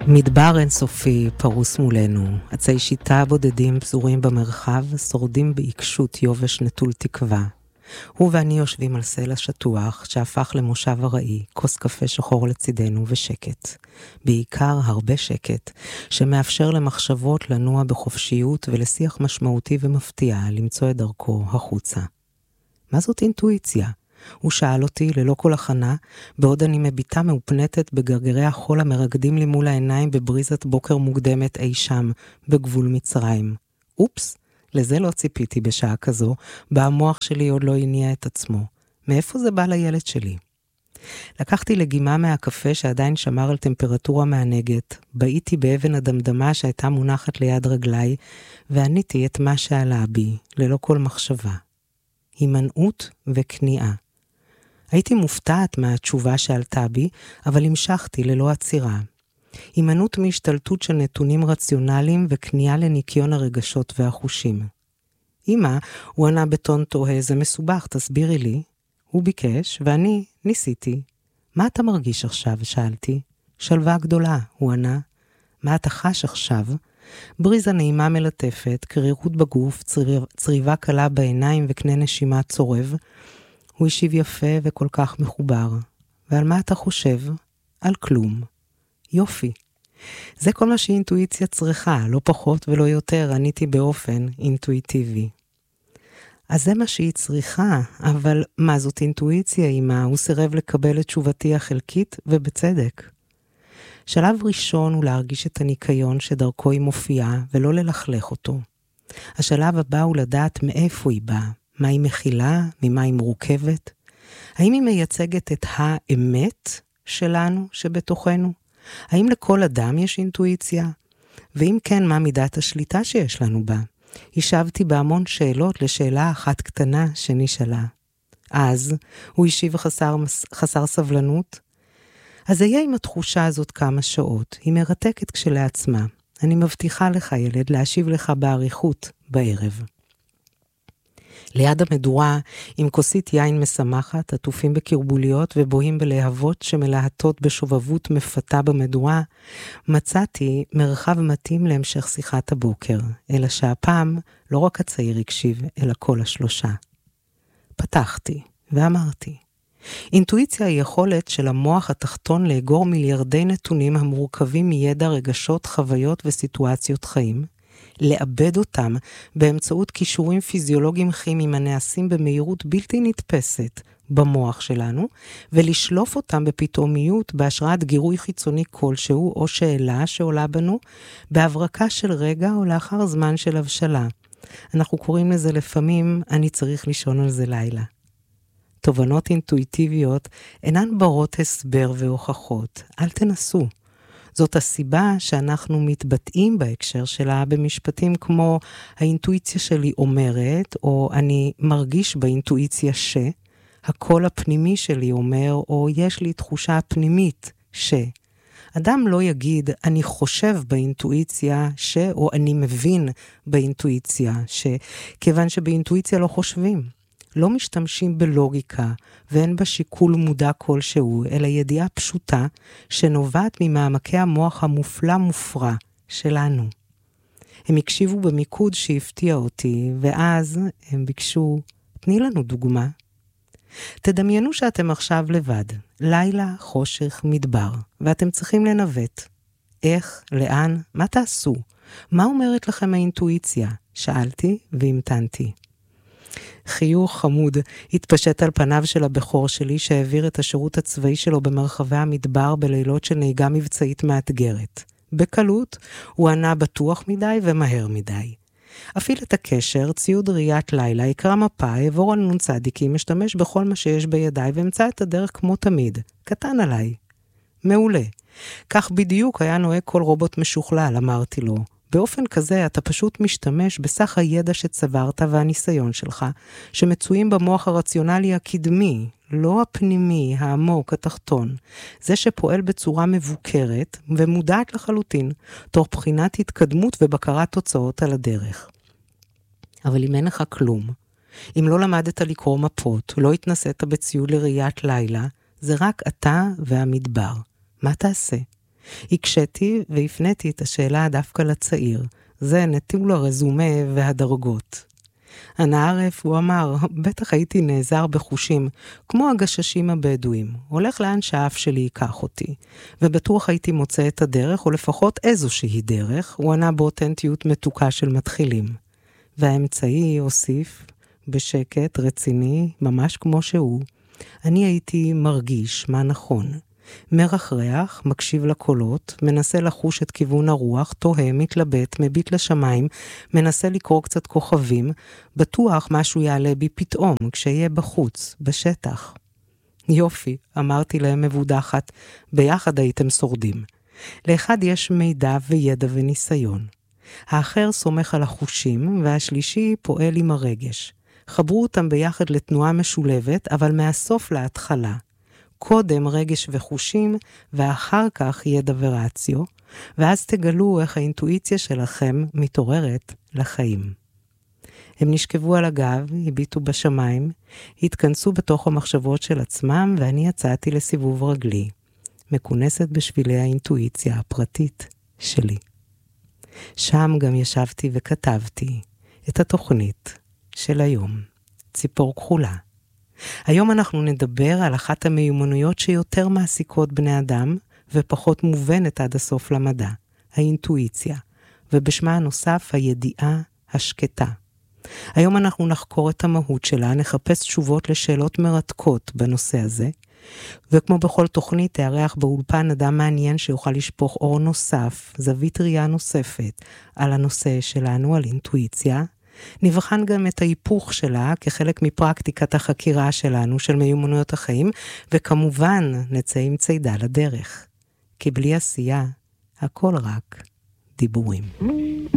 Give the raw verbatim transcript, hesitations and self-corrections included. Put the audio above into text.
מדבר אינסופי פרוס מולנו, עצי שיטה בודדים פזורים במרחב, שורדים בעיקשות יובש נטול תקווה. הוא ואני יושבים על סלע שטוח שהפך למושב הראי, כוס קפה שחור לצידנו ושקט. בעיקר הרבה שקט, שמאפשר למחשבות לנוע בחופשיות ולשיח משמעותי ומפתיע למצוא את דרכו החוצה. מה זאת אינטואיציה? הוא שאל אותי ללא כל הכנה, בעוד אני מביטה מאופנטת בגרגרי החול המרקדים לי מול העיניים בבריזת בוקר מוקדמת אי שם, בגבול מצרים. אופס, לזה לא ציפיתי בשעה כזו, בה המוח שלי עוד לא הניע את עצמו. מאיפה זה בא לילד שלי? לקחתי לגימה מהקפה שעדיין שמר על טמפרטורה מענגת, באיתי באבן הדמדמה שהייתה מונחת ליד רגליי, ועניתי את מה שעלה בי, ללא כל מחשבה. הימנעות וכניעה. הייתי מופתעת מהתשובה שעלתה בי, אבל המשכתי ללא עצירה. הימנעות מהשתלטות של נתונים רציונליים וכניעה לניקיון הרגשות והחושים. אמא, הוא ענה בטון תוהה, זה מסובך, תסבירי לי. הוא ביקש, ואני ניסיתי. מה אתה מרגיש עכשיו? שאלתי. שלווה גדולה, הוא ענה. מה אתה חש עכשיו? בריזה נעימה מלטפת, קרירות בגוף, צריב, צריבה קלה בעיניים וקנה נשימה צורב. הוא השיב יפה וכל כך מחובר. ועל מה אתה חושב? על כלום. יופי. זה כל מה שאינטואיציה צריכה, לא פחות ולא יותר, עניתי באופן אינטואיטיבי. אז זה מה שהיא צריכה, אבל מה זאת אינטואיציה, אמא? הוא סירב לקבל את תשובתי החלקית, ובצדק. שלב ראשון הוא להרגיש את הניקיון שדרכו היא מופיעה, ולא ללכלך אותו. השלב הבא הוא לדעת מאיפה היא באה, מה היא מכילה, ממה היא מורכבת. האם היא מייצגת את האמת שלנו, שבתוכנו? האם לכל אדם יש אינטואיציה? ואם כן, מה מידת השליטה שיש לנו בה? השבתי בהמון שאלות לשאלה אחת קטנה שנשאלה. אז הוא השיב חסר, חסר סבלנות. אז היה עם התחושה הזאת כמה שעות. היא מרתקת כשלעצמה. אני מבטיחה לך, ילד, להשיב לך בעריכות בערב. ליד המדורה, עם כוסית יין משמחת, עטופים בקרבוליות ובוהים בלהבות שמלהטות בשובבות מפתה במדורה, מצאתי מרחב מתאים להמשך שיחת הבוקר, אלא שהפעם לא רק הצעיר הקשיב, אלא כל השלושה. פתחתי ואמרתי, אינטואיציה היא יכולת של המוח התחתון לאגור מיליארדי נתונים המורכבים מידע, רגשות, חוויות וסיטואציות חיים, לאבד אותם באמצעות קישורים פיזיולוגיים כימיים הנעשים במהירות בלתי נתפסת במוח שלנו, ולשלוף אותם בפתאומיות בהשראת גירוי חיצוני כלשהו או שאלה שעולה בנו, בהברקה של רגע או לאחר זמן של הבשלה. אנחנו קוראים לזה לפעמים, אני צריך לישון על זה לילה. תובנות אינטואיטיביות אינן ברות הסבר והוכחות. אל תנסו. זאת הסיבה שאנחנו מתבטאים בהקשר שלה במשפטים כמו האינטואיציה שלי אומרת, או אני מרגיש באינטואיציה ש, הקול הפנימי שלי אומר, או יש לי תחושה פנימית ש. אדם לא יגיד אני חושב באינטואיציה ש, או אני מבין באינטואיציה ש, כיוון שבאינטואיציה לא חושבים. לא משתמשים בלוגיקה, ואין בה שיקול מודע כלשהו, אלא ידיעה פשוטה שנובעת ממעמקי המוח המופלא מופרע שלנו. הם הקשיבו במיקוד שהפתיע אותי, ואז הם ביקשו, תני לנו דוגמה. תדמיינו שאתם עכשיו לבד, לילה, חושך, מדבר, ואתם צריכים לנווט. איך, לאן, מה תעשו? מה אומרת לכם האינטואיציה? שאלתי והמתנתי. חיוך חמוד התפשט על פניו של הבכור שלי שהעביר את השירות הצבאי שלו במרחבי המדבר בלילות של נהיגה מבצעית מאתגרת. בקלות הוא ענה בטוח מדי ומהר מדי. אפעיל את הקשר, ציוד ראיית לילה, יקרא מפה, עבור על נון צדיקים, משתמש בכל מה שיש בידיי ואמצא את הדרך כמו תמיד. קטן עליי. מעולה. כך בדיוק היה נוהג כל רובוט משוכלל, אמרתי לו. באופן כזה אתה פשוט משתמש בסך הידע שצברת והניסיון שלך, שמצויים במוח הרציונלי הקדמי, לא הפנימי, העמוק, התחתון. זה שפועל בצורה מבוקרת ומודעת לחלוטין, תוך בחינת התקדמות ובקרת תוצאות על הדרך. אבל אם אין לך כלום, אם לא למדת לקרוא מפות, לא התנסית בציוד לראיית לילה, זה רק אתה והמדבר. מה תעשה? הקשתי והפניתי את השאלה דווקא לצעיר. זה נטול הרזומה והדרגות. אנא ערף, הוא אמר, בטח הייתי נעזר בחושים, כמו הגששים הבדואים. הולך לאן שהאף שלי ייקח אותי. ובטוח הייתי מוצא את הדרך, או לפחות איזושהי דרך, הוא ענה באותנטיות מתוקה של מתחילים. והאמצעי הוסיף, בשקט, רציני, ממש כמו שהוא. אני הייתי מרגיש מה נכון. מרח ריח, מקשיב לקולות, מנסה לחוש את כיוון הרוח, תוהה, מתלבט, מביט לשמיים, מנסה לקרוא קצת כוכבים, בטוח משהו יעלה בי פתאום, כשיהיה בחוץ, בשטח. יופי, אמרתי להם מבודחת, ביחד הייתם שורדים. לאחד יש מידע וידע וניסיון. האחר סומך על החושים, והשלישי פועל עם הרגש. חברו אותם ביחד לתנועה משולבת, אבל מהסוף להתחלה. קודם רגש וחושים, ואחר כך ידע ורציו, ואז תגלו איך האינטואיציה שלכם מתעוררת לחיים. הם נשכבו על הגב, הביטו בשמיים, התכנסו בתוך המחשבות של עצמם, ואני יצאתי לסיבוב רגלי, מכונסת בשבילי האינטואיציה הפרטית שלי. שם גם ישבתי וכתבתי את התוכנית של היום, ציפור כחולה. היום אנחנו נדבר על אחת המיומנויות שיותר מעסיקות בני אדם, ופחות מובנת עד הסוף למדע, האינטואיציה, ובשמה הנוסף הידיעה השקטה. היום אנחנו נחקור את המהות שלה, נחפש תשובות לשאלות מרתקות בנושא הזה, וכמו בכל תוכנית תארח באולפן אדם מעניין שיוכל לשפוך אור נוסף, זווית ראייה נוספת, על הנושא שלנו, על אינטואיציה. נבחן גם את ההיפוך שלה כחלק מפרקטיקת החקירה שלנו של מיומנויות החיים, וכמובן נצא עם צידה לדרך. כי בלי עשייה, הכל רק דיבורים.